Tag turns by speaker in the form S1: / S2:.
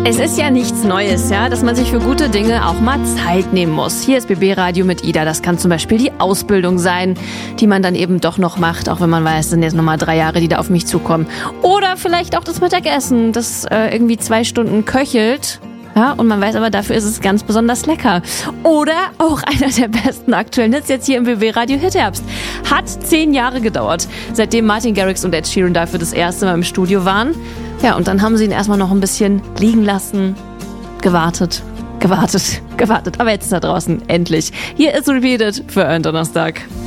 S1: Es ist ja nichts Neues, ja, dass man sich für gute Dinge auch mal Zeit nehmen muss. Hier ist BB Radio mit Ida. Das kann zum Beispiel die Ausbildung sein, die man dann eben doch noch macht, auch wenn man weiß, es sind jetzt nochmal 3 Jahre, die da auf mich zukommen. Oder vielleicht auch das Mittagessen, das irgendwie 2 Stunden köchelt. Ja, und man weiß aber, dafür ist es ganz besonders lecker. Oder auch einer der besten aktuellen Hits jetzt hier im BB Radio Hitherbst. Hat 10 Jahre gedauert, seitdem Martin Garrix und Ed Sheeran dafür das erste Mal im Studio waren. Ja, und dann haben sie ihn erstmal noch ein bisschen liegen lassen, gewartet. Aber jetzt ist er draußen, endlich. Hier ist Repeated für einen Donnerstag.